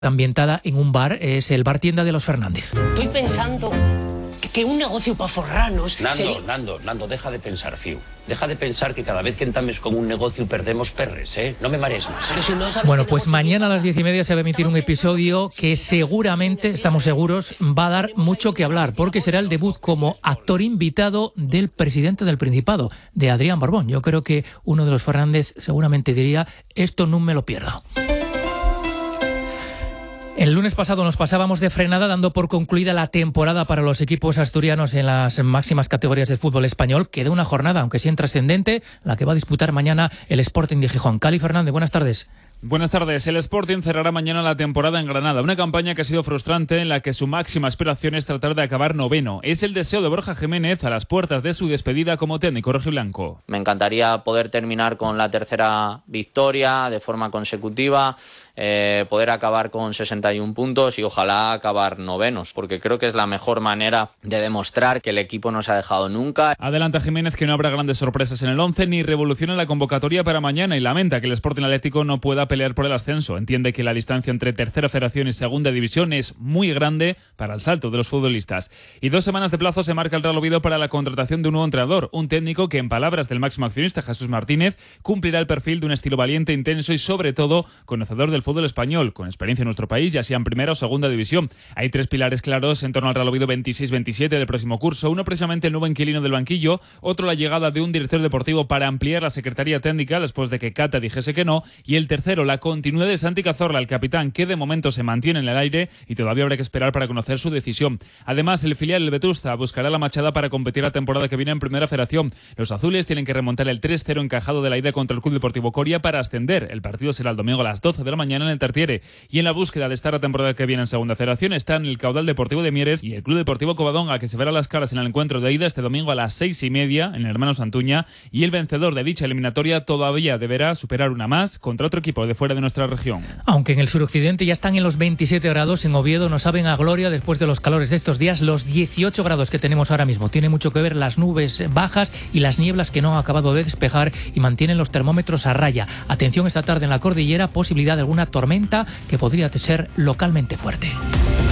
ambientada en un bar, es el bar tienda de los Fernández. Estoy pensando que un negocio para forranos sería... Nando, deja de pensar, fiu. Deja de pensar que cada vez que entames con un negocio perdemos perres, ¿eh? No me marees más. Pero si no sabes bueno, pues mañana a las 10:30 se va a emitir un episodio que seguramente, estamos seguros, va a dar mucho que hablar, porque será el debut como actor invitado del presidente del Principado, de Adrián Borbón. Yo creo que uno de los Fernández seguramente diría, esto no me lo pierdo. El lunes pasado nos pasábamos de frenada dando por concluida la temporada para los equipos asturianos en las máximas categorías del fútbol español. Queda una jornada, aunque sí intrascendente, la que va a disputar mañana el Sporting de Gijón. Cali Fernández, buenas tardes. Buenas tardes. El Sporting cerrará mañana la temporada en Granada. Una campaña que ha sido frustrante, en la que su máxima aspiración es tratar de acabar noveno. Es el deseo de Borja Jiménez a las puertas de su despedida como técnico rojiblanco. Me encantaría poder terminar con la tercera victoria de forma consecutiva, poder acabar con 61 puntos y ojalá acabar novenos, porque creo que es la mejor manera de demostrar que el equipo no se ha dejado nunca. Adelanta Jiménez que no habrá grandes sorpresas en el 11 ni revolución en la convocatoria para mañana y lamenta que el Sporting Atlético no pueda pelear por el ascenso. Entiende que la distancia entre tercera federación y segunda división es muy grande para el salto de los futbolistas. Y 2 semanas de plazo se marca el Real Oviedo para la contratación de un nuevo entrenador, un técnico que, en palabras del máximo accionista Jesús Martínez, cumplirá el perfil de un estilo valiente, intenso y sobre todo conocedor del fútbol español, con experiencia en nuestro país, ya sea en primera o segunda división. Hay 3 pilares claros en torno al Real Oviedo 26-27 del próximo curso. Uno precisamente el nuevo inquilino del banquillo, otro la llegada de un director deportivo para ampliar la secretaría técnica después de que Cata dijese que no, y el tercero la continuidad de Santi Cazorla, el capitán, que de momento se mantiene en el aire y todavía habrá que esperar para conocer su decisión. Además, el filial del Vetusta buscará la machada para competir la temporada que viene en Primera Federación. Los azules tienen que remontar el 3-0 encajado de la ida contra el Club Deportivo Coria para ascender. El partido será el domingo a las 12 de la mañana en el Tartiere. Y en la búsqueda de estar la temporada que viene en Segunda Federación están el Caudal Deportivo de Mieres y el Club Deportivo Covadonga, que se verá las caras en el encuentro de ida este domingo a las 6:30 en el Hermano Santuña, y el vencedor de dicha eliminatoria todavía deberá superar una más contra otro equipo de fuera de nuestra región. Aunque en el suroccidente ya están en los 27 grados, en Oviedo nos saben a gloria después de los calores de estos días los 18 grados que tenemos ahora mismo. Tiene mucho que ver las nubes bajas y las nieblas que no han acabado de despejar y mantienen los termómetros a raya. Atención esta tarde en la cordillera, posibilidad de alguna tormenta que podría ser localmente fuerte.